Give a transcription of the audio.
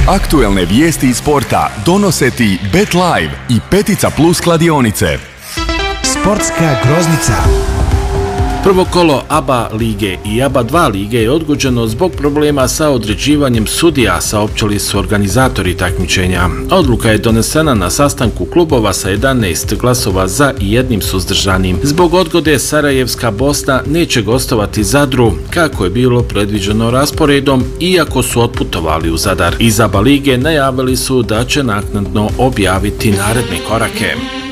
Aktuelne vijesti iz sporta donose ti Bet Live i Petica Plus kladionice. Sportska groznica. Prvo kolo ABA lige i ABA 2 lige je odgođeno zbog problema sa određivanjem sudija, saopćili su organizatori takmičenja. Odluka je donesena na sastanku klubova sa 11 glasova za i jednim suzdržanim. Zbog odgode Sarajevska Bosna neće gostovati Zadru, kako je bilo predviđeno rasporedom, iako su otputovali u Zadar. Iz ABA lige najavili su da će naknadno objaviti naredne korake.